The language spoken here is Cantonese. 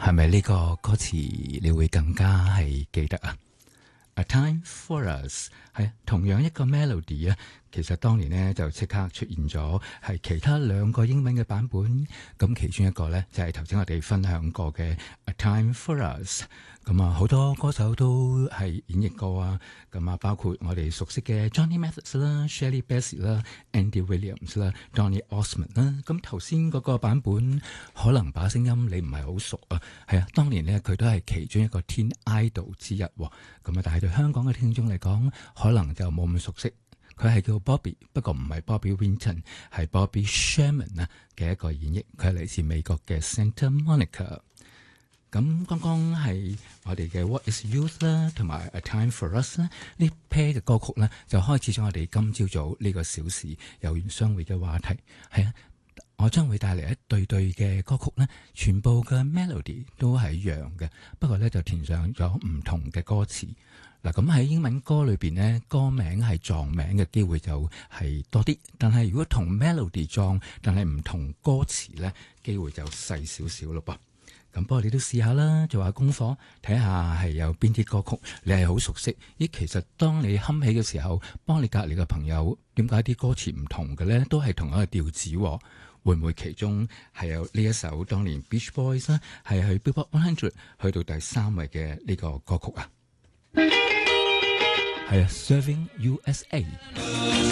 係咪呢個歌詞你會更加係記得啊？A Time for Us 係同樣一個 melody 啊，其實當年呢就即刻出現咗係其他兩個英文嘅版本，咁其中一個呢，就係頭先我哋分享過嘅 A Time for Us， 咁啊好多歌手都係演繹過啊，咁啊包括我哋熟悉嘅 Johnny Mathis 啦、Shirley Bassey 啦、Andy Williams 啦、Donny Osmond 啦，咁頭先嗰個版本可能把聲音你唔係好熟啊，係啊，當年呢，佢都係其中一個 Teen Idol 之一喎，咁啊但係對香港嘅聽眾嚟講，可能就冇咁熟悉。佢係叫 Bobby， 不過唔係 Bobby Winton， 係 Bobby Sherman 啊嘅一個演繹。佢係嚟自美國嘅 Santa Monica。咁剛剛係我哋嘅 What Is Youth 啦，同埋 A Time For Us 啦，呢 pair 嘅歌曲咧，就開始咗我哋今朝早呢個小時有緣相會嘅話題。係啊，我將會帶嚟一對對嘅歌曲咧，全部嘅 melody 都係一樣嘅，不過咧就填上咗唔同嘅歌詞。嗱，咁喺英文歌裏邊呢，歌名係撞名嘅機會就係多啲，但係如果同 melody 撞，但係唔同歌詞呢，機會就細少少咯噃。咁不過你都試下啦，做下功課，睇下係有邊啲歌曲你係好熟悉。咦，其實當你哼起嘅時候，幫你隔離嘅朋友，點解啲歌詞唔同嘅呢？都係同一個調子喎。會唔會其中係有呢一首當年 Beach Boys 呢，係去 Billboard 100去到第3位嘅呢個歌曲啊？係啊，Serving USA。